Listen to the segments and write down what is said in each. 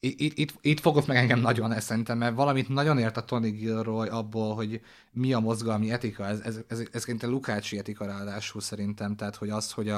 itt fogott meg engem nagyon szerintem, mert valamit nagyon ért a Tony Gilroy abból, hogy mi a mozgalmi etika, ez szerintem Lukácsi etika ráadásul szerintem, tehát hogy az, hogy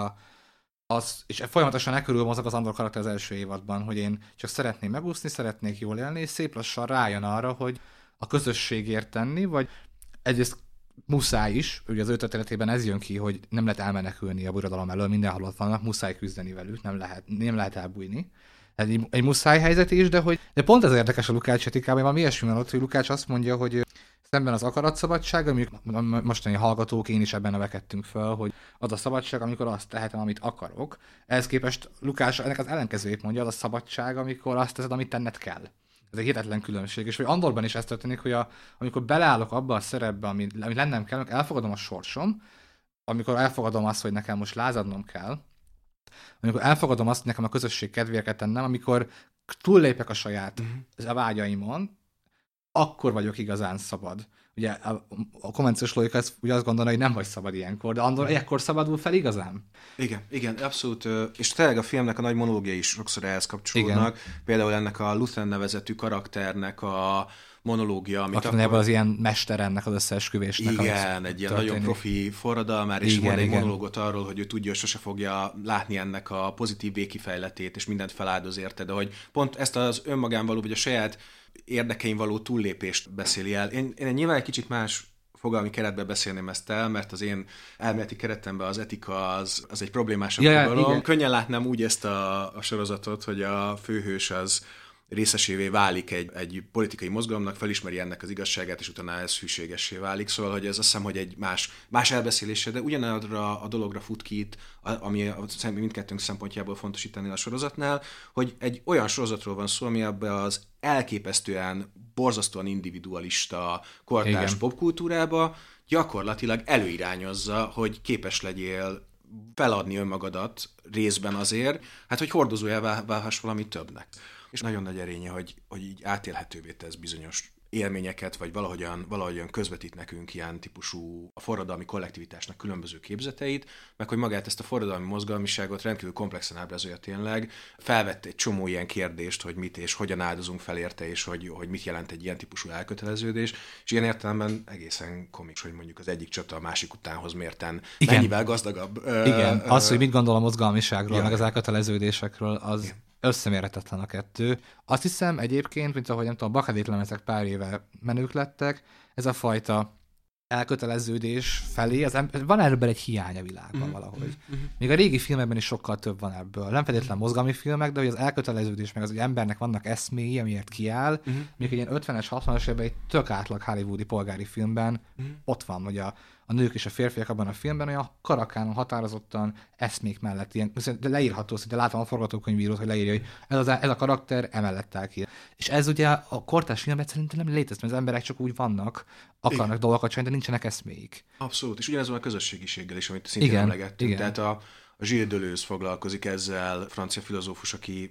és folyamatosan körül mozog az Andor karakter az első évadban, hogy én csak szeretném megúszni, szeretnék jól élni, és szép lassan rájön arra, hogy a közösségért tenni, vagy egyrészt muszáj is, ugye az ő történetében ez jön ki, hogy nem lehet elmenekülni a birodalom elől, mindenhol ott vannak, muszáj küzdeni velük, nem lehet elbújni. Egy muszáj helyzet is, de pont ez érdekes a Lukács etikában, valami ilyesmi van ott, hogy Lukács azt mondja, hogy szemben az akaratszabadság, amikor mostani hallgatók, én is ebben nevekedtünk föl, hogy az a szabadság, amikor azt tehetem, amit akarok. Ehhez képest Lukács ennek az ellenkezőjét mondja, az a szabadság, amikor azt teszed, amit tenned kell. Ez egy hihetetlen különbség. És hogy Andorban is ez történik, hogy amikor beleállok abba a szerepbe, ami lennem kell, elfogadom a sorsom, amikor elfogadom azt, hogy nekem most lázadnom kell, amikor elfogadom azt, hogy nekem a közösség kedvéért kell tennem, amikor túllépek a saját a vágyaimon, akkor vagyok igazán szabad. Ugye a konvenciós logika ugye azt gondolja, hogy nem vagy szabad ilyenkor, de Andor ekkor szabadul fel igazán. Igen, abszolút. És tényleg a filmnek a nagy monológiai is sokszor ehhez kapcsolódnak. Igen. Például ennek a Luthen nevezetű karakternek a monológia, amit akkor... Ebből az ilyen mester ennek az összeesküvésnek. Igen, egy ilyen nagyon profi forradalmár, és van egy monológot arról, hogy ő tudja, hogy sose fogja látni ennek a pozitív végkifejletét, és mindent feláldoz érte, de hogy pont ezt az önmagán való, vagy a saját érdekein való túllépést beszéli el. Én nyilván egy kicsit más fogalmi keretben beszélném ezt el, mert az én elméleti keretemben az etika az egy problémásabb fogalom. Könnyen látnám úgy ezt a sorozatot, hogy a főhős az részesévé válik egy politikai mozgalomnak, felismeri ennek az igazságát, és utána ez hűségessé válik. Szóval, hogy ez azt hiszem, hogy egy más elbeszélése, de ugyanarra a dologra fut ki itt, ami mindkettőnk szempontjából fontos itt ennél a sorozatnál, hogy egy olyan sorozatról van szó, ami abban az elképesztően, borzasztóan individualista, kortárs popkultúrába gyakorlatilag előirányozza, hogy képes legyél feladni önmagadat részben azért, hogy hordozójá válhass valami többnek. És nagyon nagy erénye, hogy így átélhetővé tesz bizonyos élményeket, vagy valahogyan közvetít nekünk ilyen típusú a forradalmi kollektivitásnak különböző képzeteit, meg hogy magát ezt a forradalmi mozgalmiságot rendkívül komplexen ábrázolja tényleg, felvett egy csomó ilyen kérdést, hogy mit és hogyan áldozunk fel érte, és hogy mit jelent egy ilyen típusú elköteleződés, és ilyen értelemben egészen komiks, hogy mondjuk az egyik csata a másik utánhoz mérten mennyivel gazdagabb. Igen, az, hogy mit gondol a mozgalmiságról, meg az elköteleződésekről, az összemérhetetlen a kettő. Azt hiszem egyébként, mint ahogy nem tudom, a Bakadét lemezek pár éve menők lettek, ez a fajta elköteleződés felé, van ebből egy hiány a világban valahogy. Még a régi filmekben is sokkal több van ebből. Nem feltétlenül mozgalmi filmek, de hogy az elköteleződés, meg az, hogy embernek vannak eszméi, amiért kiáll, még egy ilyen 50-es, 60-as években egy tök átlag hollywoodi polgári filmben ott van, hogy a nők és a férfiak abban a filmben olyan karakánon, határozottan eszmék mellett ilyen, de leírható, hogy látom a forgatókönyvírót, hogy leírja, hogy ez a karakter emellett áll ki. És ez ugye a kortárs filmben szerintem nem létezik, mert az emberek csak úgy vannak, akarnak dolgokat csinálni, de nincsenek eszméik. Abszolút, és ugyanez van a közösségiséggel is, amit szintén emlegettünk. Tehát a Gilles Deleuze foglalkozik ezzel, francia filozófus, aki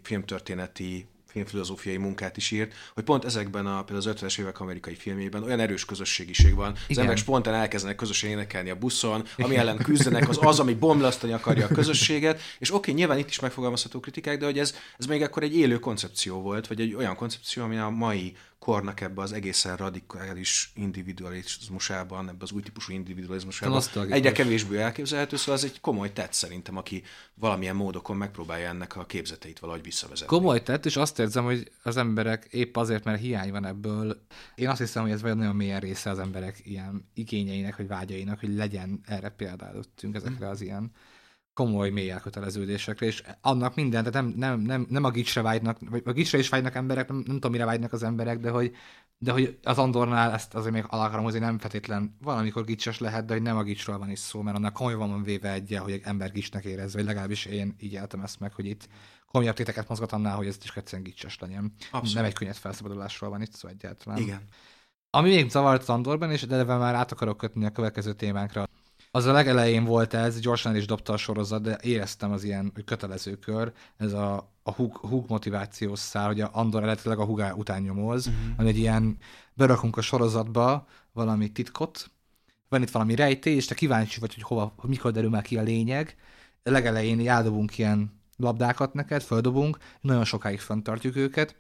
filmfilozófiai munkát is írt, hogy pont ezekben például az 50-es évek amerikai filmjében olyan erős közösségiség van, az emberek spontán elkezdenek közösen énekelni a buszon, ami ellen küzdenek, az, ami bomlasztani akarja a közösséget, és oké, nyilván itt is megfogalmazható kritikák, de hogy ez még akkor egy élő koncepció volt, vagy egy olyan koncepció, ami a mai kornak ebbe az egészen radikális individualizmusában, ebbe az új típusú individualizmusában egyre kevésbé elképzelhető, szóval ez egy komoly tett szerintem, aki valamilyen módokon megpróbálja ennek a képzeteit valahogy visszavezetni. Komoly tett, és azt érzem, hogy az emberek épp azért, mert hiány van ebből. Én azt hiszem, hogy ez vagy nagyon mélyen része az emberek ilyen igényeinek, vagy vágyainak, hogy legyen erre példálöttünk ezekre az ilyen komoly mély elköteleződésekre, és annak minden, tehát nem a gicsre vágynak, vagy a gicsre is vágynak emberek, nem tudom, mire vágynak az emberek, de hogy az Andornál ezt azért még alá akarom hozni, nem feltétlen valamikor gicses lehet, de hogy nem a gicsről van is szó, mert annak komolyan van véve hogy egy ember gicsnek érezze, vagy legalábbis én így éltem ezt meg, hogy itt komolyabb téteket mozgat annál, hogy ez is egyszerűen gicses legyen. Abszolút. Nem egy könnyed felszabadulásról van itt szó egyáltalán. Igen. Ami még zavart az Andorban, és de már át akarok kötni a következő témánkra. Az a legelején volt ez, gyorsan el is dobta a sorozat, de éreztem az ilyen kötelező kör, ez a húg motivációs szál, hogy a Andor eredetileg a húgá után nyomoz, ami egy ilyen berakunk a sorozatba valami titkot, van itt valami rejtély, és te kíváncsi vagy, hogy mikor derül már ki a lényeg. A legelején eldobunk ilyen labdákat neked, földobunk, nagyon sokáig fenntartjuk őket,